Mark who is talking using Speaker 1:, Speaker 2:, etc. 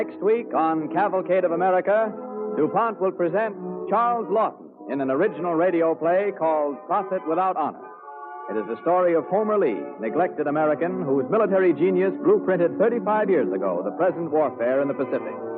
Speaker 1: Next week on Cavalcade of America, DuPont will present Charles Lawton in an original radio play called Prophet Without Honor. It is the story of Homer Lee, neglected American whose military genius blueprinted 35 years ago the present warfare in the Pacific.